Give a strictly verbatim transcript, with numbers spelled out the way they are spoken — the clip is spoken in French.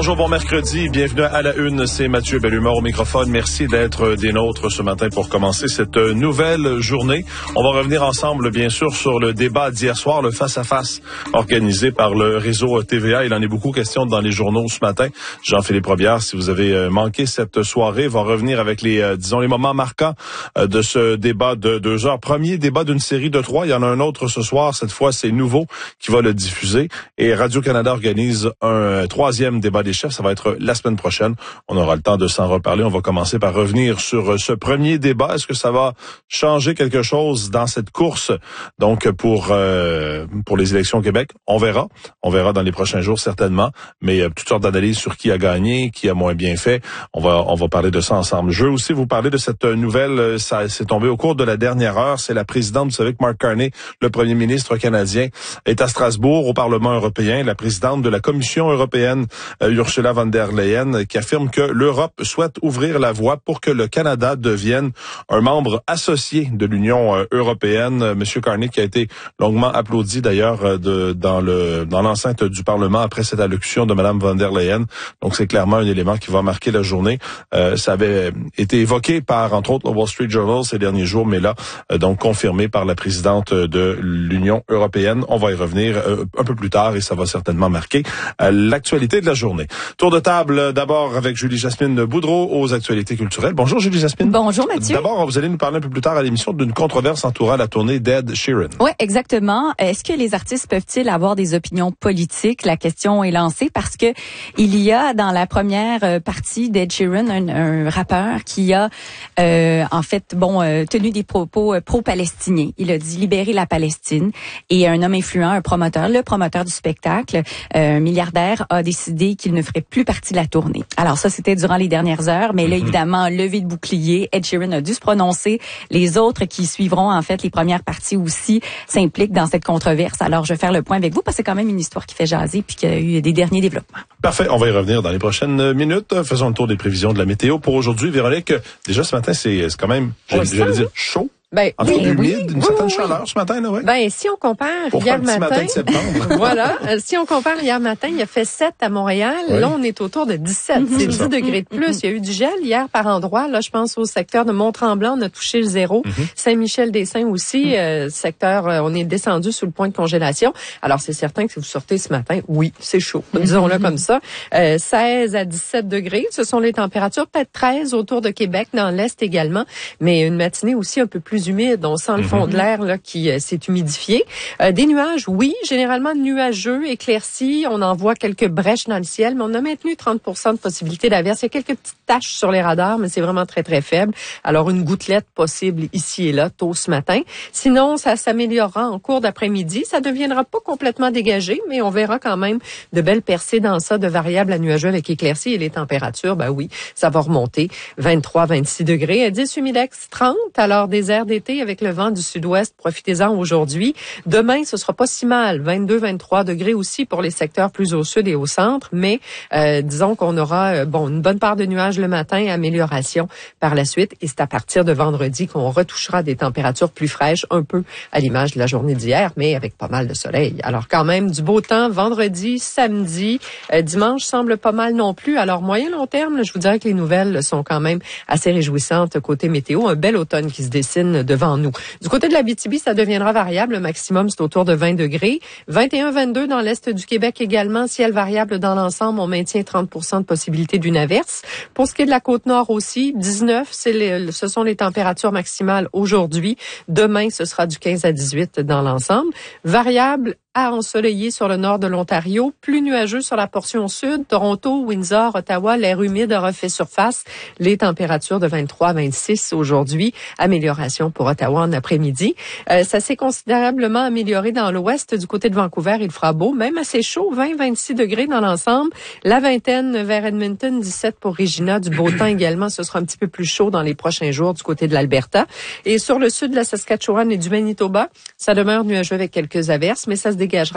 Bonjour, bon mercredi, bienvenue à la une, c'est Mathieu Bellumeur au microphone. Merci d'être des nôtres ce matin pour commencer cette nouvelle journée. On va revenir ensemble, bien sûr, sur le débat d'hier soir, le face-à-face organisé par le réseau T V A. Il en est beaucoup question dans les journaux ce matin. Jean-Philippe Robillard, si vous avez manqué cette soirée, va revenir avec les, disons, les moments marquants de ce débat de deux heures. Premier débat d'une série de trois. Il y en a un autre ce soir. Cette fois, c'est Nouveau qui va le diffuser. Et Radio-Canada organise un troisième débat des chefs. Ça va être la semaine prochaine. On aura le temps de s'en reparler. On va commencer par revenir sur ce premier débat. Est-ce que ça va changer quelque chose dans cette course? Donc, pour euh, pour les élections au Québec, on verra. On verra dans les prochains jours, certainement. Mais euh, toutes sortes d'analyses sur qui a gagné, qui a moins bien fait. On va on va parler de ça ensemble. Je veux aussi vous parler de cette nouvelle. Ça s'est tombé au cours de la dernière heure. C'est la présidente, vous savez que Mark Carney, le premier ministre canadien, est à Strasbourg, au Parlement européen. La présidente de la Commission européenne, euh, Ursula von der Leyen, qui affirme que l'Europe souhaite ouvrir la voie pour que le Canada devienne un membre associé de l'Union euh, européenne. Monsieur Carney, qui a été longuement applaudi d'ailleurs euh, de, dans le dans l'enceinte du Parlement après cette allocution de Madame von der Leyen. Donc c'est clairement un élément qui va marquer la journée. Euh, ça avait été évoqué par, entre autres, le Wall Street Journal ces derniers jours, mais là, euh, donc confirmé par la présidente de l'Union européenne. On va y revenir euh, un peu plus tard et ça va certainement marquer euh, l'actualité de la journée. Tour de table d'abord avec Julie-Jasmine Boudreau aux actualités culturelles. Bonjour Julie-Jasmine. Bonjour Mathieu. D'abord, vous allez nous parler un peu plus tard à l'émission d'une controverse entourant la tournée d'Ed Sheeran. Oui, exactement. Est-ce que les artistes peuvent-ils avoir des opinions politiques? La question est lancée parce que il y a dans la première partie d'Ed Sheeran un, un rappeur qui a euh, en fait bon euh, tenu des propos euh, pro-palestiniens. Il a dit libérer la Palestine et un homme influent, un promoteur, le promoteur du spectacle, euh, un milliardaire, a décidé qu'il ne ferait plus partie de la tournée. Alors ça, c'était durant les dernières heures, mais là, évidemment, levé de bouclier, Ed Sheeran a dû se prononcer. Les autres qui suivront, en fait, les premières parties aussi, s'impliquent dans cette controverse. Alors, je vais faire le point avec vous, parce que c'est quand même une histoire qui fait jaser puis qu'il y a eu des derniers développements. Parfait, on va y revenir dans les prochaines minutes. Faisons le tour des prévisions de la météo pour aujourd'hui. Véronique, déjà ce matin, c'est quand même, j'allais dire, chaud. Ben, en fait, oui, humide, oui, une oui, certaine oui. chaleur ce matin, là, ouais. Ben, si on compare Pour hier un petit matin, matin de septembre. voilà, si on compare hier matin, il a fait sept à Montréal. Oui. Là, on est autour de dix-sept. Mm-hmm. C'est dix ça. Degrés de plus. Mm-hmm. Il y a eu du gel hier par endroit. Là, je pense au secteur de Mont-Tremblant, on a touché le zéro. Mm-hmm. Saint-Michel-des-Saints aussi, mm-hmm. euh, secteur, euh, on est descendu sous le point de congélation. Alors, c'est certain que si vous sortez ce matin, oui, c'est chaud. Mm-hmm. Disons-le comme ça. Euh, seize à dix-sept degrés, ce sont les températures. Peut-être treize autour de Québec, dans l'Est également. Mais une matinée aussi un peu plus humide. On sent le fond de l'air là qui euh, s'est humidifié. Euh, des nuages, oui, généralement nuageux, éclaircis. On en voit quelques brèches dans le ciel, mais on a maintenu trente pour cent de possibilité d'averse. Il y a quelques petites taches sur les radars, mais c'est vraiment très, très faible. Alors, une gouttelette possible ici et là, tôt ce matin. Sinon, ça s'améliorera en cours d'après-midi. Ça ne deviendra pas complètement dégagé, mais on verra quand même de belles percées dans ça, de variables à nuageux avec éclaircies. Et les températures, ben oui, ça va remonter. vingt-trois, vingt-six degrés. dix humidex, trente. Alors, des airs d'été avec le vent du sud-ouest, profitez-en aujourd'hui. Demain, ce sera pas si mal, vingt-deux, vingt-trois degrés aussi pour les secteurs plus au sud et au centre, mais euh, disons qu'on aura euh, bon une bonne part de nuages le matin, amélioration par la suite, et c'est à partir de vendredi qu'on retouchera des températures plus fraîches, un peu à l'image de la journée d'hier, mais avec pas mal de soleil. Alors quand même du beau temps vendredi, samedi, euh, dimanche semble pas mal non plus. Alors moyen long terme, je vous dirais que les nouvelles sont quand même assez réjouissantes côté météo, un bel automne qui se dessine devant nous. Du côté de l'Abitibi, ça deviendra variable. Le maximum, c'est autour de vingt degrés. vingt et un, vingt-deux dans l'est du Québec également. Ciel variable dans l'ensemble. On maintient trente pour cent de possibilité d'une averse. Pour ce qui est de la Côte-Nord aussi, dix-neuf, c'est les, ce sont les températures maximales aujourd'hui. Demain, ce sera du quinze à dix-huit dans l'ensemble. Variable à ensoleillé sur le nord de l'Ontario, plus nuageux sur la portion sud. Toronto, Windsor, Ottawa, l'air humide a refait surface. Les températures de vingt-trois à vingt-six aujourd'hui. Amélioration pour Ottawa en après-midi. Euh, ça s'est considérablement amélioré dans l'ouest. Du côté de Vancouver, il fera beau, même assez chaud, vingt à vingt-six degrés dans l'ensemble. La vingtaine vers Edmonton, dix-sept pour Regina. Du beau temps également, ce sera un petit peu plus chaud dans les prochains jours du côté de l'Alberta. Et sur le sud de la Saskatchewan et du Manitoba, ça demeure nuageux avec quelques averses, mais ça se dégagera